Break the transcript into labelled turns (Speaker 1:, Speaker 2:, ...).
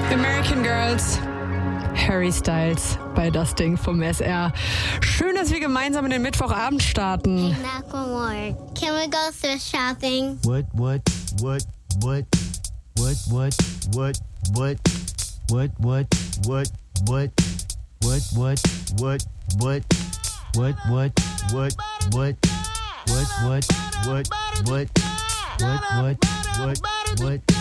Speaker 1: American Girls, Harry Styles bei Das Ding vom SR. Schön, dass wir gemeinsam in den Mittwochabend starten.
Speaker 2: Knock on wood. Can we go thrift shopping?
Speaker 3: What? What?